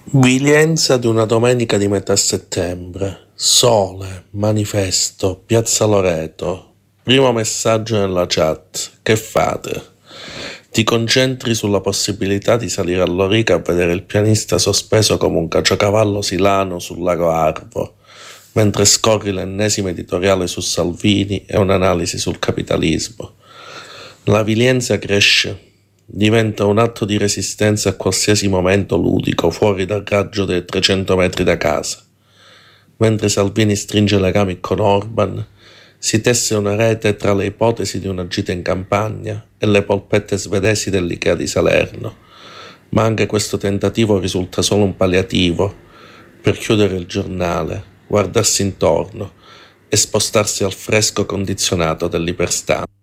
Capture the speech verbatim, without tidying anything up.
Vilienza di una domenica di metà settembre. Sole, manifesto, Piazza Loreto. Primo messaggio nella chat. Che fate? Ti concentri sulla possibilità di salire a Lorica a vedere il pianista sospeso come un caciocavallo silano sul lago Arvo, mentre scorri l'ennesimo editoriale su Salvini e un'analisi sul capitalismo. La vilienza cresce. Diventa un atto di resistenza a qualsiasi momento ludico fuori dal raggio dei trecento metri da casa. Mentre Salvini stringe legami con Orban, si tesse una rete tra le ipotesi di una gita in campagna e le polpette svedesi dell'Ikea di Salerno. Ma anche questo tentativo risulta solo un palliativo per chiudere il giornale, guardarsi intorno e spostarsi al fresco condizionato dell'iperstanza.